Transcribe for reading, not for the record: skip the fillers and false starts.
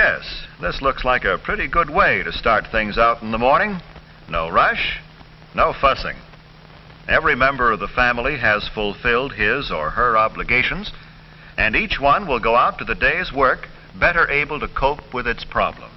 Yes, this looks like a pretty good way to start things out in the morning. No rush, no fussing. Every member of the family has fulfilled his or her obligations, and each one will go out to the day's work better able to cope with its problems.